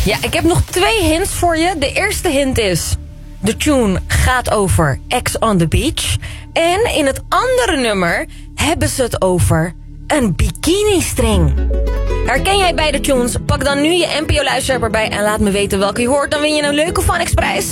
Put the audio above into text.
Ja, ik heb nog 2 hints voor je. De eerste hint is... de tune gaat over Ex on the Beach. En in het andere nummer hebben ze het over een bikini-string. Herken jij beide tunes? Pak dan nu je NPO-luisterapp erbij en laat me weten welke je hoort. Dan win je een leuke Phonics prijs.